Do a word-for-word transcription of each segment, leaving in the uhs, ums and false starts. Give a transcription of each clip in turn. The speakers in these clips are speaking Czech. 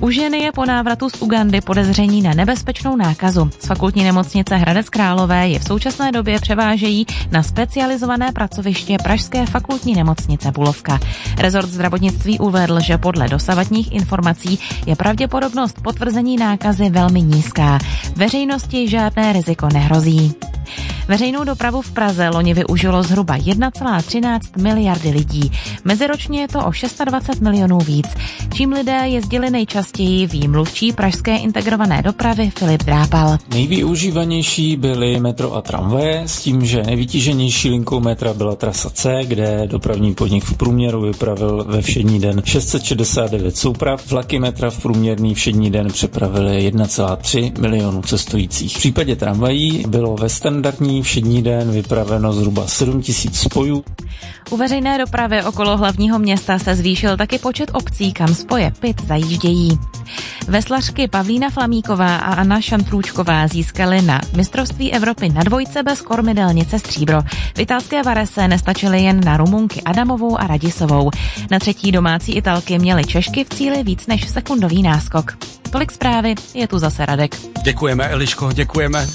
U ženy je po návratu z Ugandy podezření na nebezpečnou nákazu. Z fakultní nemocnice Hradec Králové je v současné době převážejí na specializované pracoviště Pražské fakultní nemocnice Bulovka. Rezort zdravotnictví uvedl, že podle dosavadních informací je pravděpodobnost potvrzení nákazy velmi nízká. Veřejnosti žádné riziko nehrozí. Veřejnou dopravu v Praze loni využilo zhruba jedna celá třináct miliardy lidí. Meziročně je to o dvacet šest milionů víc. Čím lidé jezdili nejčastěji, ví mluvčí pražské integrované dopravy Filip Drápal. Nejvyužívanější byly metro a tramvaje, s tím, že nejvytíženější linkou metra byla trasa C, kde dopravní podnik v průměru vypravil ve všední den šest set šedesát devět souprav. Vlaky metra v průměrný všední den přepravili jedna celá tři milionu cestujících. V případě tramvají bylo ve standardní všední den vypraveno zhruba sedm tisíc spojů. U veřejné dopravy okolo hlavního města se zvýšil taky počet obcí, kam spoje P I T zajíždějí. Veslařky Pavlína Flamíková a Anna Šantrůčková získaly na mistrovství Evropy na dvojce bez kormidelnice stříbro. V italské Varese nestačily jen na Rumunky Adamovou a Radisovou. Na třetí domácí Italky měly Češky v cíli víc než sekundový náskok. Tolik zprávy, je tu zase Radek. Děkujeme, Eliško, děkujeme.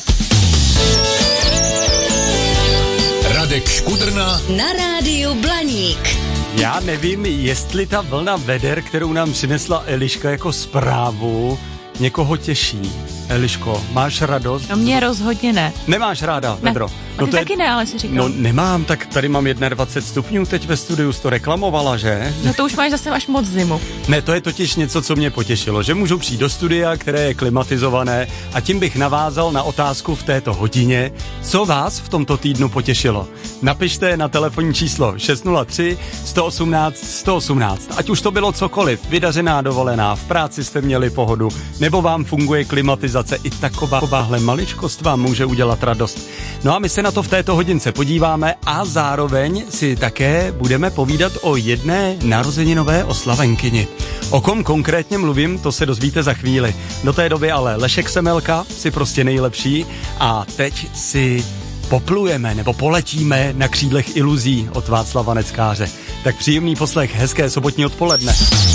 Radek Škudrna na rádiu Blaník. Já nevím, jestli ta vlna veder, kterou nám přinesla Eliška jako zprávu, někoho těší. Eliško, máš radost? No mě rozhodně ne. Nemáš ráda ne. vedro? No ty ty taky ne, ale si říkám. No nemám, tak tady mám dvacet jedna stupňů teď ve studiu, jsi to reklamovala, že? No to už máš zase až moc zimu. Ne, to je totiž něco, co mě potěšilo, že můžu přijít do studia, které je klimatizované, a tím bych navázal na otázku v této hodině, co vás v tomto týdnu potěšilo. Napište na telefonní číslo šest nula tři sto osmnáct sto osmnáct, ať už to bylo cokoliv, vydařená dovolená, v práci jste měli pohodu, nebo vám funguje klimatizace, i takováhle maličkost vám může udělat radost. No a my se na to v této hodince podíváme a zároveň si také budeme povídat o jedné narozeninové oslavenkyni. O kom konkrétně mluvím, to se dozvíte za chvíli. Do té doby ale Lešek Semelka si prostě nejlepší a teď si poplujeme nebo poletíme na křídlech iluzí od Václava Neckáře. Tak příjemný poslech, hezké sobotní odpoledne.